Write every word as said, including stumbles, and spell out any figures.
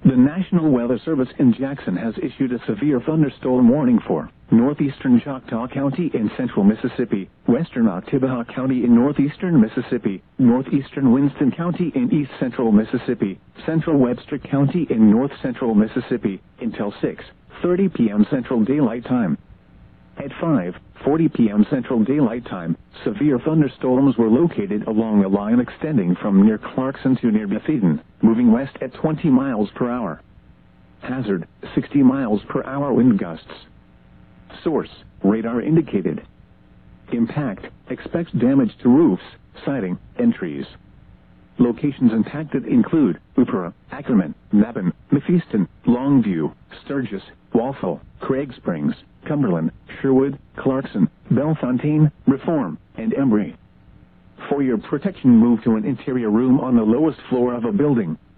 The National Weather Service in Jackson has issued a severe thunderstorm warning for northeastern Choctaw County in central Mississippi, western Oktibbeha County in northeastern Mississippi, northeastern Winston County in east central Mississippi, central Webster County in north central Mississippi, until six thirty p m Central Daylight Time. At five forty p m Central Daylight Time, severe thunderstorms were located along a line extending from near Clarkson to near Bethedon, moving west at twenty miles per hour. Hazard, sixty miles per hour wind gusts. Source, radar indicated. Impact, expects damage to roofs, siding, and trees. Locations impacted include Upera, Ackerman, Mabon, Mephiston, Longview, Sturgis, Walthall, Craig Springs, Cumberland, Sherwood, Clarkson, Bellefontaine, Reform, and Embry. For your protection, move to an interior room on the lowest floor of a building.